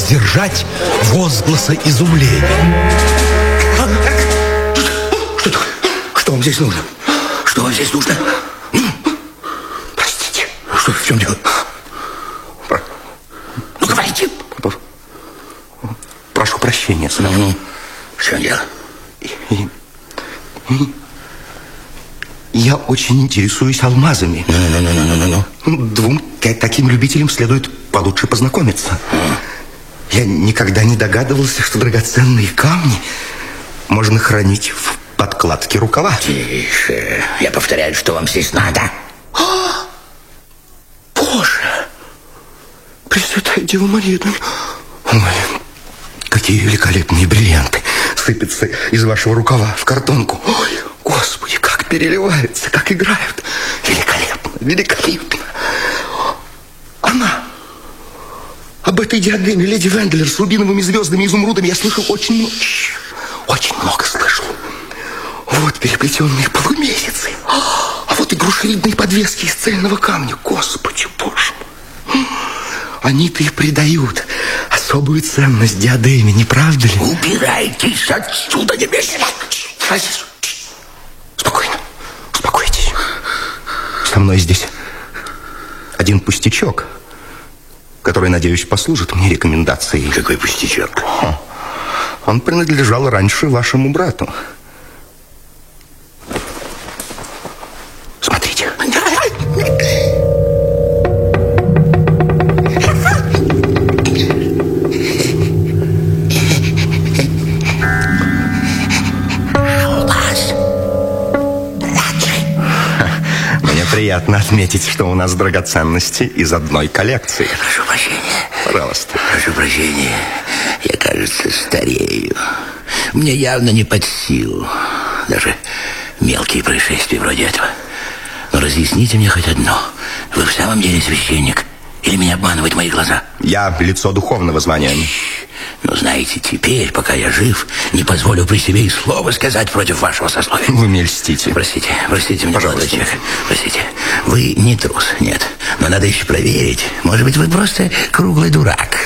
сдержать возгласа изумления. Что такое? Что вам здесь нужно? Что вам здесь нужно? Простите. Что, в чем дело? Ну, говорите. Прошу прощения, сынок. В чем дело? Я очень интересуюсь алмазами. Двум таким любителям следует получше познакомиться. Я никогда не догадывался, что драгоценные камни можно хранить в подкладке рукава. Тише. Я повторяю, что вам здесь надо. Боже! Пресвятая Дева Мария! Ой, какие великолепные бриллианты сыпятся из вашего рукава в картонку. Ой, Господи, как переливаются, как играют. Великолепно, великолепно. Она... Об этой диадеме леди Вендлер с рубиновыми звездами и изумрудами я слышал очень много слышал. Вот переплетенные полумесяцы. А вот и грушевидные подвески из цельного камня. Господи, Боже мой. Они-то и придают особую ценность диадеме, не правда ли? Убирайтесь отсюда, немедленно. Спокойно, успокойтесь. Со мной здесь один пустячок, который, надеюсь, послужит мне рекомендацией. Какой пустячок? Он принадлежал раньше вашему брату. Смотрите. Мне приятно отметить, что у нас драгоценности из одной коллекции. Прошу прощения. Пожалуйста. Прошу прощения. Я, кажется, старею. Мне явно не под силу. Даже мелкие происшествия вроде этого. Но разъясните мне хоть одно. Вы в самом деле священник? Или меня обманывают мои глаза? Я лицо духовного звания. Ну, знаете, теперь, пока я жив, не позволю при себе и слова сказать против вашего сословия. Вы мне льстите. Простите мне, пожалуйста. молодой человек. Простите. Вы не трус, нет. Но надо еще проверить. Может быть, вы просто круглый дурак.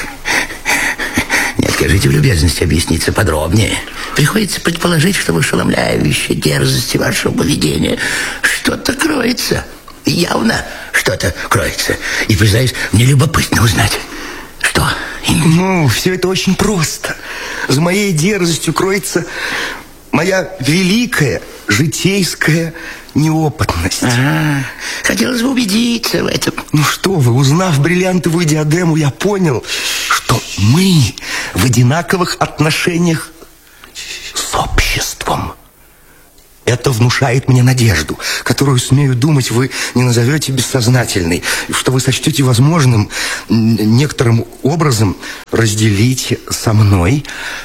Не откажите в любезности объясниться подробнее. Приходится предположить, что в ошеломляющей дерзости вашего поведения что-то кроется. Явно что-то кроется. И, признаюсь, мне любопытно узнать, что именно. Ну, все это очень просто. За моей дерзостью кроется моя великая житейская неопытность. Хотелось бы убедиться в этом. Ну что вы, узнав бриллиантовую диадему, я понял, что мы в одинаковых отношениях с обществом. Это внушает мне надежду, которую, смею думать, вы не назовете бессознательной, что вы сочтете возможным некоторым образом разделить со мной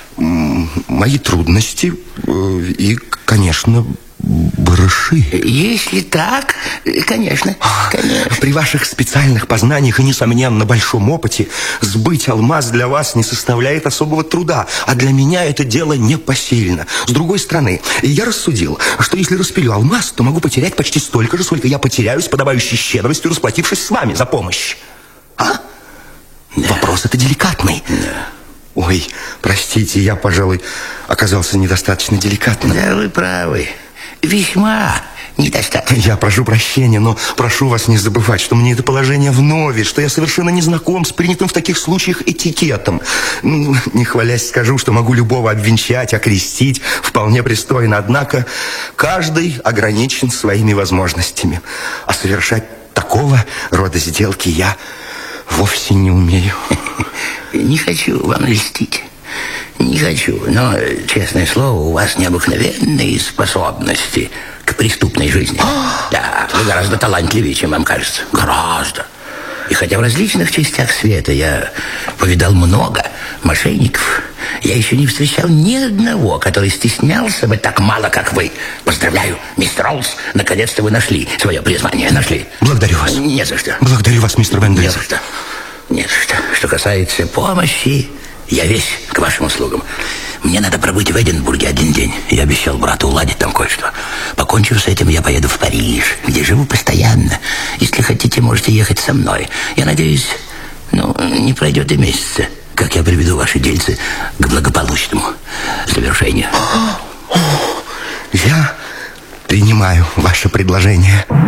мои трудности и, конечно, барыши. Если так, конечно. При ваших специальных познаниях и, несомненно, большом опыте сбыть алмаз для вас не составляет особого труда, а для меня это дело непосильно. С другой стороны, я рассудил, что если распилю алмаз, то могу потерять почти столько же, сколько я потеряю с подобающей щедростью, расплатившись с вами за помощь. Да. Вопрос это деликатный. Да. Ой, простите, я, пожалуй, оказался недостаточно деликатным. Да, вы правы. Весьма недостаточно. Я прошу прощения, но прошу вас не забывать, что мне это положение вновь, что я совершенно не знаком с принятым в таких случаях этикетом. Ну, не хвалясь, скажу, что могу любого обвенчать, окрестить вполне пристойно. Однако каждый ограничен своими возможностями. А совершать такого рода сделки я вовсе не умею. Не хочу вам льстить. Не хочу, но, честное слово, у вас необыкновенные способности к преступной жизни. Да, вы гораздо талантливее, чем вам кажется. Гораздо. И хотя в различных частях света я повидал много мошенников, я еще не встречал ни одного, который стеснялся бы так мало, как вы. Поздравляю, мистер Роллс, наконец-то вы нашли свое призвание. Нашли. Благодарю вас. Не за что. Благодарю вас, мистер Вендлер. Не за что. Не за что. Что касается помощи, я весь к вашим услугам. Мне надо пробыть в Эдинбурге один день. Я обещал брату уладить там кое-что. Покончив с этим, я поеду в Париж, где живу постоянно. Если хотите, можете ехать со мной. Я надеюсь, не пройдет и месяца, как я приведу ваши дельцы к благополучному завершению. Я принимаю ваше предложение.